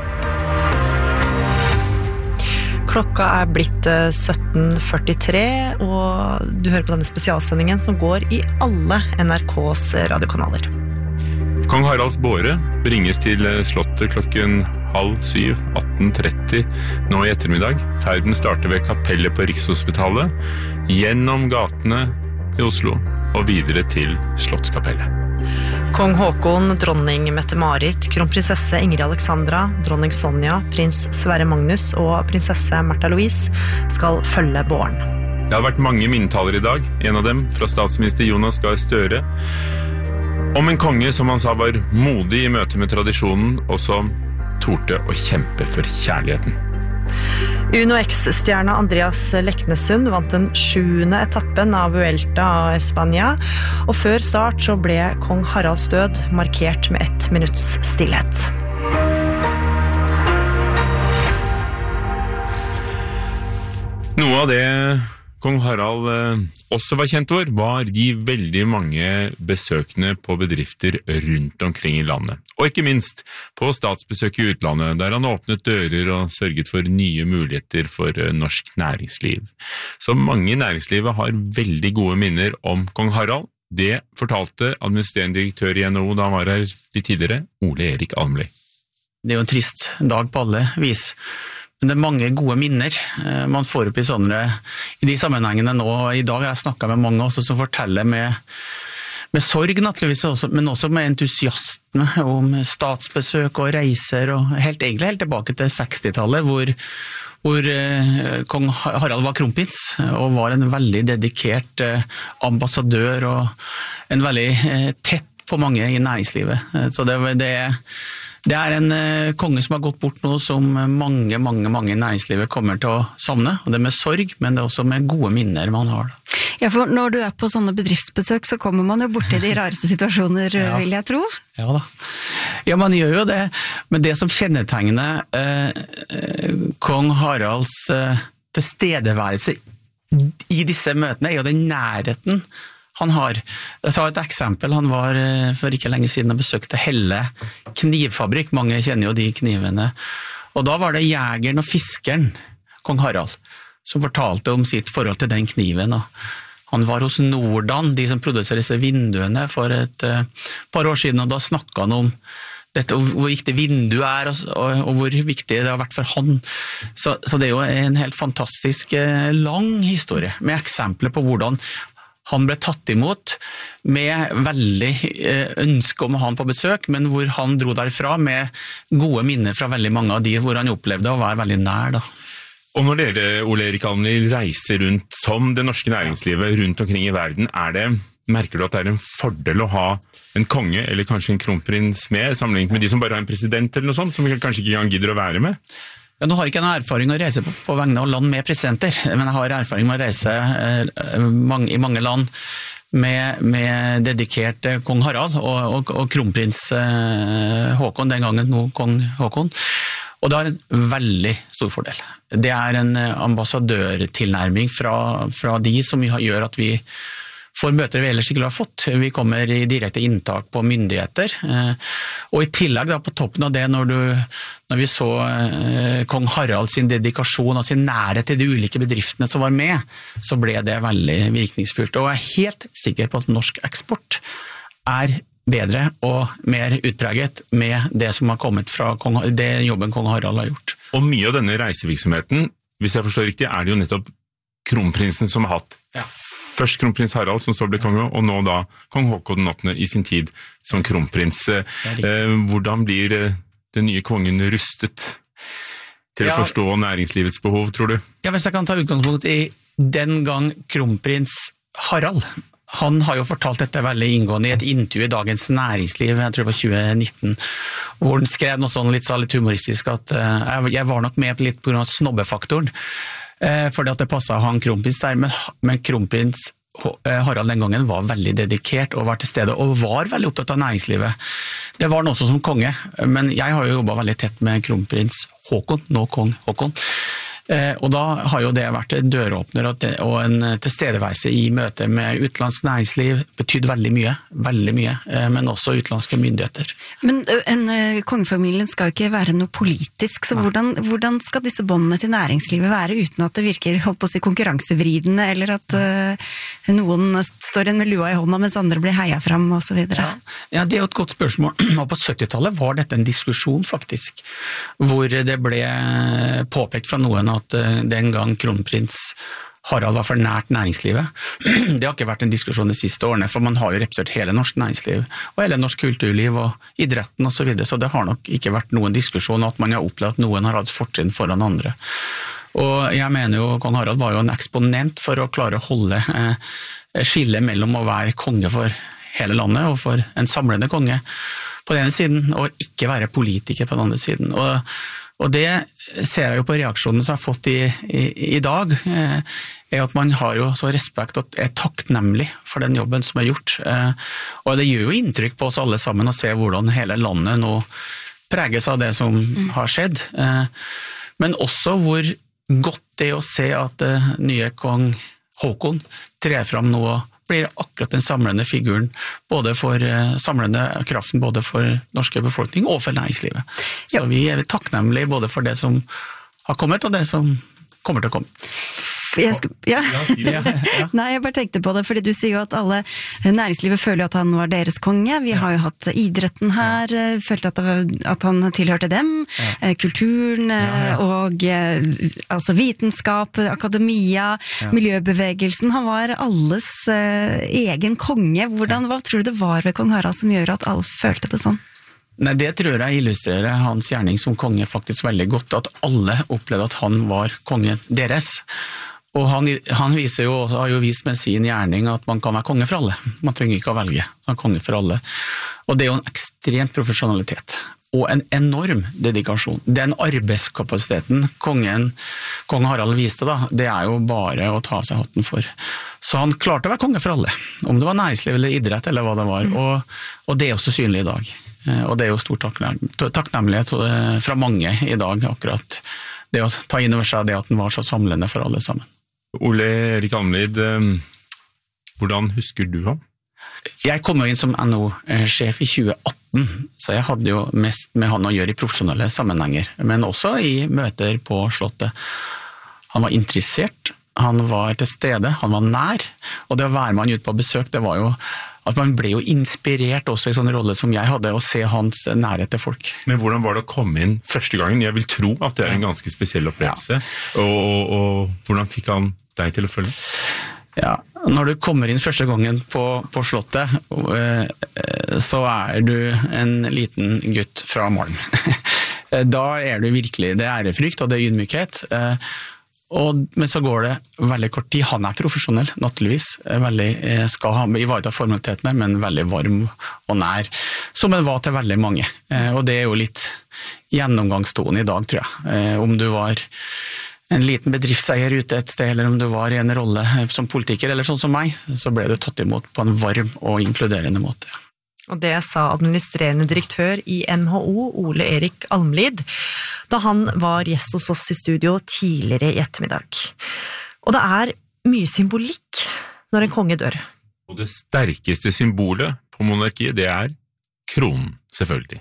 Klokka er blitt sytten førtitre, og du hører på denne spesialsendingen som går i alle N R K's radiokanaler. Kong Haralds båre bringes til slottet klokken halv syv, atten tretti nå i ettermiddag. Ferden starter ved kapellet på Rikshospitalet, gjennom gatene i Oslo og videre til Slottskapellet. Kong Håkon, dronning Mette-Marit, kronprinsesse Ingrid Alexandra, dronning Sonja, prins Sverre Magnus og prinsesse Märtha Louise skal følge båren. Det har vært mange minnetaler i dag, en av dem fra statsminister Jonas Gahr Støre, om en konge som han sa var modig i møte med tradisjonen, og som torde å kjempe for kjærligheten. Uno X-stjerna Andreas Leknesund vant den sjuende etappen av Vuelta a España, og før start så ble kong Haralds død markert med ett minutts stillhet. Noe av det kong Harald eh, også var kjent for, var de veldig mange besøkene på bedrifter rundt omkring i landet. Og ikke minst på statsbesøk i utlandet, der han åpnet dører og sørget for nye muligheter for eh, norsk næringsliv. Så mange i næringslivet har veldig gode minner om kong Harald. Det fortalte administrerende direktør i N H O da han var her litt tidligere, Ole Erik Almli. Det er jo en trist dag på alle vis. Men det er mange gode minner man får opp i sånne, i de sammenhengene nå. I dag har jeg snakket med mange også som forteller med, med sorg naturligvis, også, men også med entusiasme om statsbesøk og reiser, og helt, egentlig helt tilbake til sekstitallet, hvor, hvor eh, kong Harald var kronprins, og var en veldig dedikert eh, ambassadør, og en veldig eh, tett på mange i næringslivet. Så det, det, det er en eh, konge som har gått bort nå, som mange, mange, mange i næringslivet kommer til å savne, og det er med sorg, men det er også med gode minner man har. Ja, for når du er på sånne bedriftsbesøk, så kommer man jo bort til de rareste situasjoner, ja. Vil jeg tro. Ja da. Ja, man gjør jo det, men det som kjennetegner eh, kong Haralds eh, tilstedeværelse i disse møtene, er jo den nærheten han har. Jeg sa et eksempel, han var eh, for ikke lenge siden og besøkte Helle knivfabrikk, mange kjenner jo de knivene, og da var det jegeren og fiskeren, kong Harald, som fortalte om sitt forhold til den kniven, og han var hos Nordan, de som produserer disse vinduene, for et uh, par år siden, og da snakket han om dette, hvor viktig vinduet er, og, og, og hvor viktig det har vært for han. Så, så det er jo en helt fantastisk uh, lang historie, med eksempler på hvordan han ble tatt imot med veldig uh, ønske om å ha han på besøk, men hvor han dro derfra med gode minner fra veldig mange av de, hvor han opplevde å være veldig nær da. Og når dere, Ole Erik Almli, reiser rundt som det norske næringslivet rundt omkring i verden, er det, merker du at det er en fordel å ha en konge eller kanskje en kronprins med, sammenlignet med de som bare har en president eller noe sånt, som kanskje ikke engang gidder å være med? Ja, nå har jeg ikke en erfaring å reise på, på vegne av land med presidenter, men jeg har erfaring med å reise eh, mange, i mange land med, med dedikert kong Harald og, og, og kronprins eh, Håkon, den gangen nå kong Håkon. Og det er en veldig stor fordel. Det er en ambassadørtilnærming fra, fra de som gjør at vi får møter vi ellers ikke har fått. Vi kommer i direkte inntak på myndigheter. Og i tillegg da, på toppen av det, når, du, når vi så eh, kong Harald sin dedikasjon og sin nærhet til de ulike bedriftene som var med, så ble det veldig virkningsfullt. Og jeg er helt sikker på at norsk eksport er bedre og mer utpreget med det som har kommet fra kong, det jobben kong Harald har gjort. Og mye av denne reisevirksomheten, hvis jeg forstår riktig, er det jo nettopp kronprinsen som har hatt. Ja. Først kronprins Harald, som så ble konge, og nå da kong Håkon den åttende i sin tid som kronprins. Hvordan blir den nye kongen rustet til ja. Å forstå næringslivets behov, tror du? Ja, hvis jeg kan ta utgangspunkt i den gang kronprins Harald, han har jo fortalt dette veldig inngående i et intervju i Dagens Næringsliv, jeg tror det var tjue nitten, hvor han skrev noe sånn litt, så litt humoristisk at uh, jeg var nok med litt på grunn av snobbefaktoren, uh, fordi at det passet å ha en kronprins der, men, men kronprins Harald den gangen var veldig dedikert og var til stede, og var veldig opptatt av næringslivet. Det var han også som konge, men jeg har jo jobbet veldig tett med kronprins Håkon, nå kong Håkon. Og da har jo det vært en døråpner og en tilstedeværelse i møte med utenlandsk næringsliv, betydd veldig mye, veldig mye, men også utenlandske myndigheter. Men en, kongefamilien skal jo ikke være noe politisk, så hvordan, hvordan skal disse båndene til næringslivet være uten at det virker, holdt på å si, konkurransevridende, eller at uh, noen står igjen med lua i hånda mens andre blir heia fram og så videre? Ja, det er jo et godt spørsmål. Og på syttitallet var dette en diskusjon faktisk, hvor det ble påpekt fra noen at den gang kronprins Harald var for nært næringslivet. Det har ikke vært en diskusjon de siste årene, for man har jo representert hele norsk næringsliv, og hele norsk kulturliv og idretten og så videre, så det har nok ikke vært noen diskusjon at man har opplevd at noen har hatt fortrinn foran andre. Og jeg mener jo, kong Harald var jo en eksponent for å klare å holde eh, skille mellom å være konge for hele landet og for en samlende konge på den ene siden, og ikke være politiker på den andre siden. Og Og det ser jeg jo på reaksjonene som jeg har fått i, i, i dag, eh, er at man har jo så respekt og er takknemlig for den jobben som er gjort. Eh, og det gjør jo inntrykk på oss alle sammen å se hvordan hele landet nå preges av det som har skjedd. Eh, men også hvor godt det er å se at eh, nye kong Håkon trer fram nå og blir akkurat den samlende figuren, både for uh, samlende kraften, både for norske befolkning og for næringslivet. Så ja. Vi er takknemlige både for det som har kommet og det som kommer til å komme. Jeg skulle, ja. Nei, jeg bare tenkte på det, fordi du sier jo at alle næringslivet føler at han var deres konge. Vi har jo hatt idretten her, følte at, at han tilhørte dem, ja. Kulturen ja, ja. Og altså vitenskap, akademia, ja. Miljøbevegelsen. Han var alles uh, egen konge. Hvordan, hva tror du det var ved kong Harald som gjør at alle følte det sånn? Nei, det tror jeg illustrerer hans gjerning som konge faktisk veldig godt, at alle opplevde at han var kongen deres. Og han, han viser jo, har jo vist med sin gjerning at man kan være konge for alle. Man trenger ikke å velge, han er konge for alle. Og det er jo en ekstremt profesjonalitet, og en enorm dedikasjon. Den arbeidskapasiteten kongen, kong Harald viste da, det er jo bare å ta av seg hatten for. Så han klarte å være konge for alle, om det var næringsliv eller idrett eller hva det var, og, og det er også synlig i dag. Og det er jo stor takknemlighet fra mange i dag, akkurat det å ta inn over seg det at den var så samlende for alle sammen. Ole Erik Almlid, hvordan husker du ham? Jeg kom jo inn som N O-sjef i tjue atten, så jeg hadde jo mest med han å gjøre i profesjonelle sammenhenger, men også i møter på Slottet. Han var interessert, han var til stede, han var nær, og det å være med han ut på besøk, det var jo at man ble jo inspirert også i sånne roller som jeg hadde, å se hans nærhet til folk. Men hvordan var det å komme inn første gangen? Jeg vil tro at det er en ganske spesiell opplevelse. Ja. Og, og, og hvordan fikk han deg til å følge? Ja, når du kommer inn første gangen på, på Slottet, så er du en liten gutt fra Malm. Da er du virkelig, det er ærefrykt og det er ydmykhet. Og, men så går det veldig kort tid. Han er profesjonell, naturligvis. Veldig, skal ha ivareta formalitetene, men veldig varm og nær. Som han var til veldig mange. Og det er jo litt gjennomgangstone i dag, tror jeg. Om du var en liten bedriftseier ute et sted, eller om du var i en rolle som politiker, eller sånn som meg, så ble du tatt imot på en varm og inkluderende måte. Og det sa administrerende direktør i N H O, Ole Erik Almlid, da han var gjest hos oss i studio tidligere i ettermiddag. Og det er mye symbolikk når en konge dør. Og det sterkeste symbolet på monarkiet, det er kronen, selvfølgelig.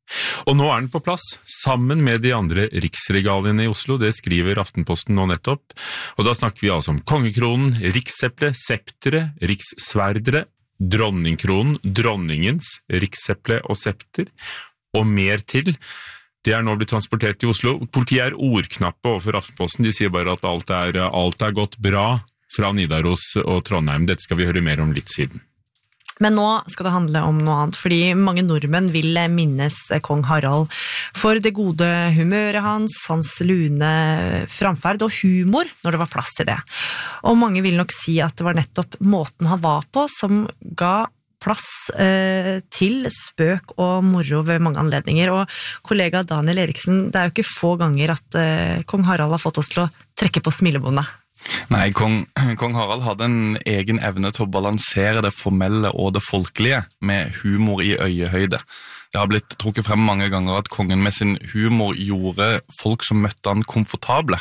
Og nå er den på plass, sammen med de andre riksregaliene i Oslo, det skriver Aftenposten nå nettopp. Og da snakker vi altså om kongekronen, rikseple, septere, rikssverdere, dronningkronen, dronningens, rikseple og septer, og mer til. Det er nå blitt transportert til Oslo. Politiet er ordknappe overfor Aftenposten. De sier bare at alt er, alt er gått bra fra Nidaros og Trondheim. Dette skal vi høre mer om litt siden. Men nå skal det handle om noe annet, fordi mange nordmenn vil minnes kong Harald for det gode humøret hans, hans lune framferd og humor når det var plass til det. Og mange vil nok si at det var nettopp måten han var på som ga plass eh, til spøk og moro ved mange anledninger. Og kollega Daniel Eriksen, det er jo ikke få ganger at eh, kong Harald har fått oss til å trekke på smilebåndet. Nei, kong, kong Harald hadde en egen evne til å balansere det formelle og det folkelige med humor i øyehøyde. Det har blitt trukket frem mange ganger at kongen med sin humor gjorde folk som møtte han komfortable.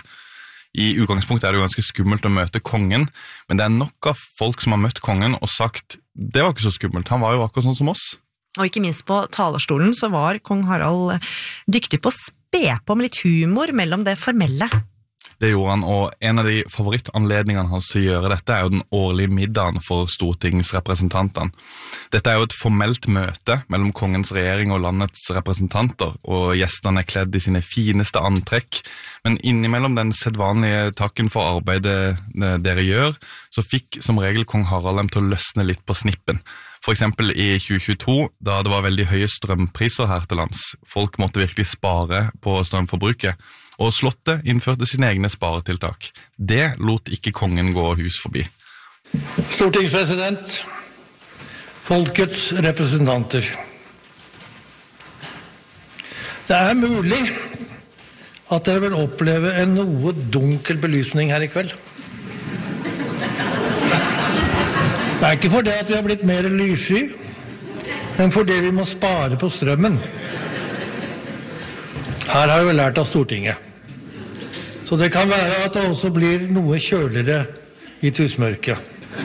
I utgangspunktet er det jo ganske skummelt å møte kongen, men det er nok av folk som har møtt kongen og sagt, det var ikke så skummelt, han var jo akkurat sånn som oss. Og ikke minst på talerstolen så var kong Harald dyktig på å spe på med litt humor mellom det formelle. Det gjorde han, og en av de favorittanledningene hans til å gjøre dette er jo den årlige middagen for stortingsrepresentantene. Dette er jo et formelt møte mellom kongens regjering og landets representanter, og gjestene er kledd i sine fineste antrekk, men innimellom den sedvanlige takken for arbeidet dere gjør, så fikk som regel kong Harald dem til å løsne litt på snippen. For eksempel i tjue tjueto, da det var veldig høye strømpriser her til lands. Folk måtte virkelig spare på strømforbruket, og Slottet innførte sine egne sparetiltak. Det lot ikke kongen gå hus forbi. Stortingspresident, folkets representanter. Det er mulig at dere vil oppleve en noe dunkel belysning her i kveld. Det er ikke fordi at vi har blitt mer lyssky, men fordi vi må spare på strømmen. Her har vi lært av Stortinget. Så det kan være at det også blir noe kjøligere i tusmørket.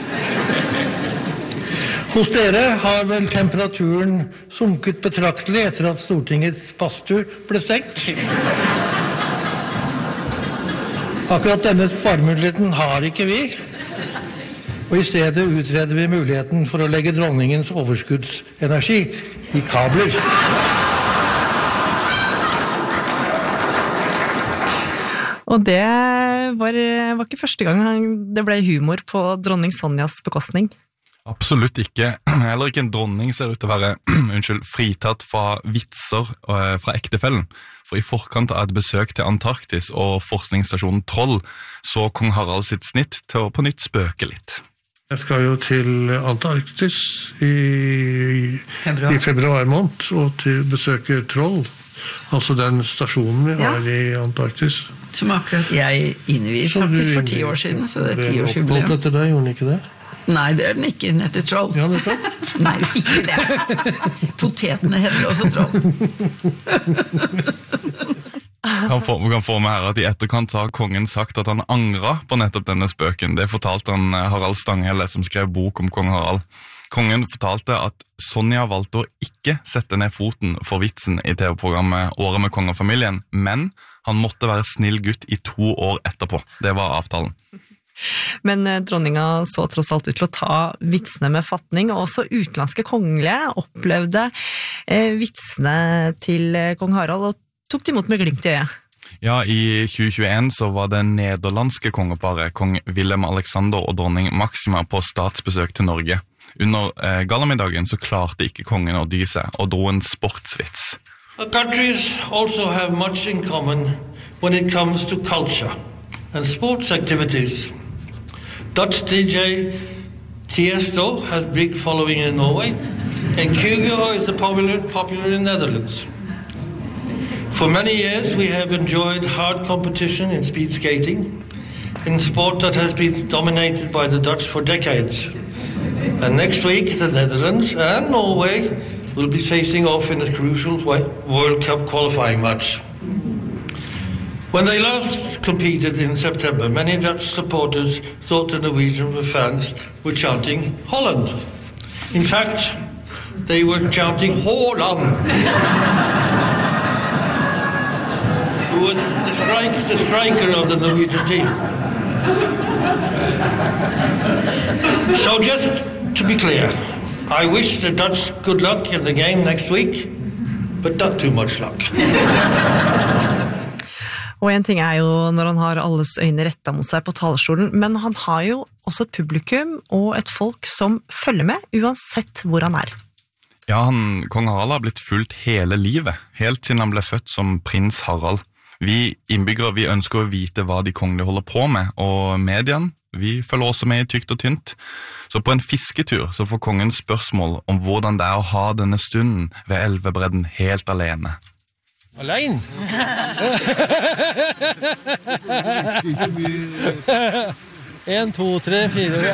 Hos dere har vel temperaturen sunket betraktelig etter at Stortingets badstue ble stengt. Akkurat denne sparemuligheten har ikke vi, og i stedet utreder vi muligheten for å legge dronningens overskuddsenergi i kabler. Og det var, var ikke første gang det ble humor på dronning Sonjas bekostning. Absolutt ikke. Heller ikke en dronning ser ut til å være unnskyld, fritatt fra vitser fra ektefellen. For i forkant av et besøk til Antarktis og forskningsstasjonen Troll så kong Harald sitt snitt til å på nytt spøke litt. Jeg skal jo til Antarktis i februar, i februar måned og til besøke Troll, altså den stasjonen vi har ja. I Antarktis. Som akkurat jeg innviet faktisk for ti år siden, så det er tiårsjubileum. Oppholdt etter deg, gjorde den ikke det? Nei, det er den ikke, den heter Troll. Ja, nettopp. Nei, ikke det. Potetene heter også Troll. Kan få, vi kan få med her at i etterkant har kongen sagt at han angret på nettopp denne spøken. Det fortalte han Harald Stanghelle, som skrev bok om kong Harald. Kongen fortalte at Sonja valgte å ikke sette ned foten for vitsen i T V-programmet Året med kongefamilien, men han måtte være snill gutt i to år etterpå. Det var avtalen. Men dronninga så tross alt ut til å ta vitsene med fatning, og også utenlandske kongelige opplevde eh, vitsene til kong Harald og tok det imot med glimt i øyet. Ja, i tjue tjueen så var det nederlandske kongeparet, kong Willem Alexander og dronning Maxima på statsbesøk til Norge. Under eh, gallamiddagen så klarte ikke kongen å dy seg og dro en sportsvits. Countries also have much in common when it comes to culture and sports activities. Dutch D J Tiesto has big following in Norway, and Kyrgyz is popular, popular in the Netherlands. For many years we have enjoyed hard competition in speed skating, in sport that has been dominated by the Dutch for decades. And next week the Netherlands and Norway will be facing off in a crucial World Cup qualifying match. When they last competed in September, many Dutch supporters thought the Norwegian fans were chanting Holland. In fact, they were chanting Holland. Who was the, strike, the striker of the Norwegian team. So just to be clear, I wish the Dutch good luck in the game next week, but not too much luck. Og en ting er jo når han har alles øyne rettet mot seg på talerstolen, men han har jo også et publikum og et folk som følger med, uansett hvor han er. Ja, han, kong Harald har blitt fulgt hele livet, helt siden han ble født som prins Harald. Vi innbyggere, vi ønsker å vite hva de kongelige holder på med, og mediene, vi følger også med i tykt og tynt. Så på en fisketur så får kongen spørsmål om hvordan det er å ha denne stunden ved elvebredden helt alene. Alene? En, to, tre, fire.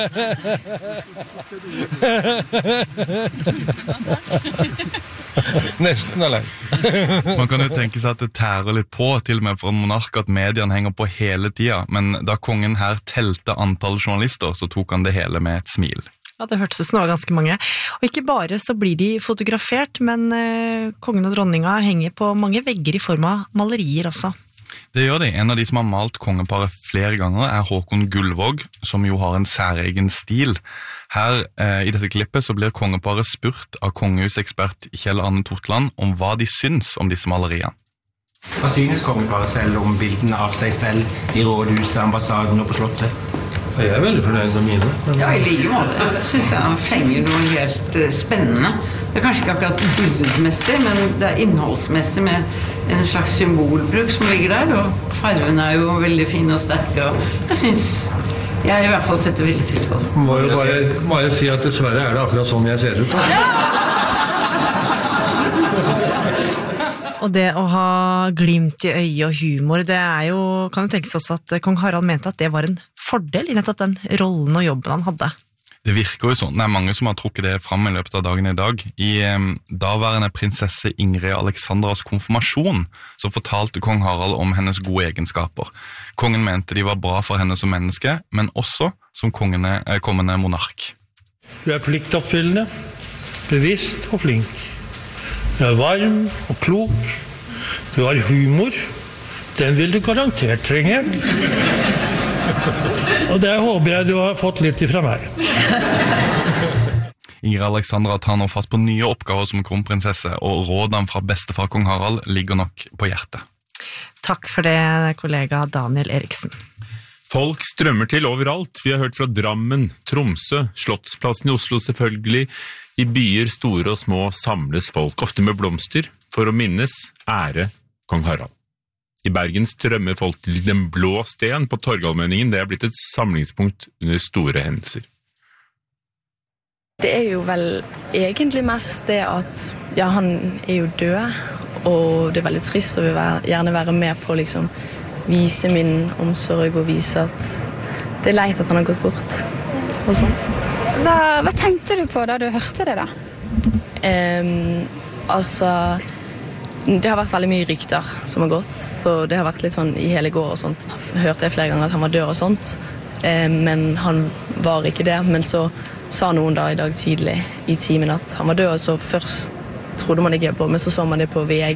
Nesten alene. Man kan jo tenke seg at det tærer litt på, til og med for en monark, at mediene henger på hele tida, men da kongen her telte antall journalister, så tok han det hele med et smil. Ja, det hørtes ut som det var ganske mange. Og ikke bare så blir de fotografert, men eh, kongen og dronninga henger på mange vegger i form av malerier også. Det gjør de. En av de som har malt kongeparet flere ganger er Håkon Gullvåg, som jo har en særegen stil. Her eh, i dette klippet så blir kongeparet spurt av kongehusekspert Kjell Arne Totland om hva de syns om disse maleriene. Hva synes kongeparet selv om bildene av seg selv i rådhuset, ambassaden og på slottet? Jeg er veldig fornøyd med mine. Men... Ja, i like måte. Jeg synes han fenger noe helt uh, spennende. Det er kanskje ikke akkurat bildemessig, men det er innholdsmessig med en slags symbolbruk som ligger der, og farven er jo veldig fin og sterk, og jeg synes jeg i hvert fall setter veldig pris på det. Må jo bare, bare si at dessverre er det akkurat sånn jeg ser ut. Og det å ha glimt i øyet og humor, det er jo, kan jo tenkes også at kong Harald mente at det var en fordel i nettopp den rollen og jobben han hadde. Det virker jo sånn. Det er mange som har trukket det fram i løpet av dagen i dag. I eh, daværende prinsesse Ingrid Alexandras konfirmasjon så fortalte kong Harald om hennes gode egenskaper. Kongen mente de var bra for henne som menneske, men også som kongene, eh, kommende monark. Du er pliktoppfyllende, bevisst og flink. Du er varm og klok, du har humor, Den vil du garantert trenge. Og det håper jeg du har fått litt ifra meg. Ingrid Alexandra tar nå fatt på nye oppgaver som kronprinsesse, og rådene fra bestefar kong Harald ligger nok på hjertet. Takk for det, kollega Daniel Eriksen. Folk strømmer til overalt. Vi har hørt fra Drammen, Tromsø, Slottsplassen i Oslo selvfølgelig. I byer store og små samles folk, ofte med blomster, for å minnes, ære kong Harald. I Bergen strømmer folk til Den blå sten på Torgallmenningen. Det er blitt et samlingspunkt under store hendelser. Det er jo vel egentlig mest det at ja, han er jo død, og det er veldig trist å gjerne være med på å liksom, vise min omsorg og vise at det er leit at han har gått bort. Og sånn. Hva, hva tenkte du på da du hørte det da? Um, altså, det har vært veldig mye rykter som har gått, så det har vært litt sånn i hele går og sånt. Hørte jeg flere ganger at han var død og sånt, um, men han var ikke det. Men så sa noen da i dag tidlig i timen at han var død, og så først trodde man ikke på, men så så man det på V G.